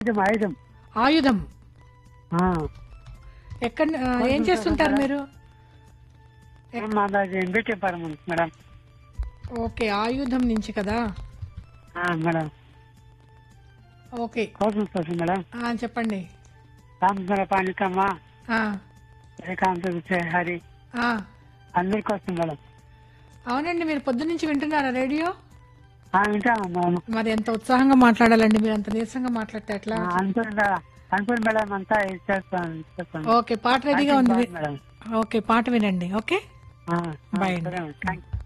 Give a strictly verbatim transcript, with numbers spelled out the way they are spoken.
ఐదు ఐదు ఆయుధం. ఆ, ఎక్కడ ఆ, ఏం చేస్తుంటారు మీరు? మాది బ్యూటీ పార్లర్ మేడం. ఓకే, ఆయుధం నుంచి కదా. ఆ, మేడం ఓకే, కోసం కోసం మేడం. ఆ, చెప్పండి. రామచంద్ర పానికమ్మ, ఆ, శ్రీకాంత్ హరి ఆ, అందరికి వస్తుంది మేడం. అవునండి, మీరు పొద్దు నుంచి వింటున్నారా రేడియో? ఆ, వింటాను మేడం. మరి ఎంత ఉత్సాహంగా మాట్లాడాలండి, మీరు అంత నీరసంగా మాట్లాడితే ఎట్లా? అనుకుని అనుకుని మేడం అంతా ఇచ్చేస్తాను ఇచ్చేస్తాను. ఓకే, పాట రెడీగా ఉంది. మేడం. ఓకే, పాట వినండి. ఓకే, ఆ, ఆ, బాయ్ అండి. సరే మేడం. థాంక్స్.